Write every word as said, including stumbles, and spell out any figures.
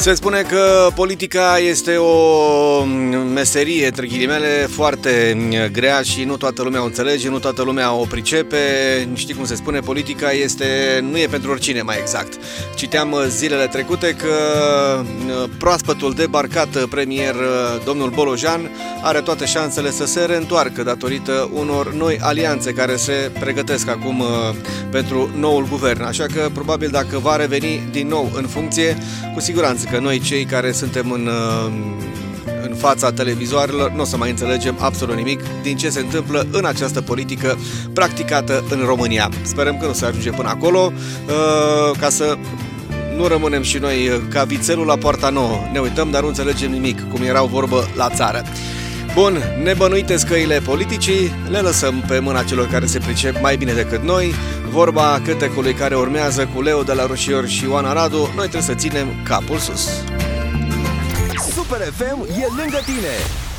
Se spune că politica este o meserie, între ghilimele, foarte grea și nu toată lumea o înțelege, nu toată lumea o pricepe. Știi cum se spune, politica este, nu e pentru oricine, mai exact. Citeam zilele trecute că proaspătul debarcat premier, domnul Bolojan, are toate șansele să se reîntoarcă datorită unor noi alianțe care se pregătesc acum pentru noul guvern. Așa că, probabil, dacă va reveni din nou în funcție, cu siguranță că noi, cei care suntem în, în fața televizoarelor, nu o să mai înțelegem absolut nimic din ce se întâmplă în această politică practicată în România. Sperăm că nu se ajunge până acolo, ca să nu rămânem și noi ca vițelul la poarta nouă. Ne uităm, dar nu înțelegem nimic, cum erau vorbă la țară. Bun, nebănuite scăile politicii, le lăsăm pe mâna celor care se pricep mai bine decât noi. Vorba cântecului care urmează cu Leo de la Roșiori și Oana Radu, noi trebuie să ținem capul sus. Super F M e lângă tine.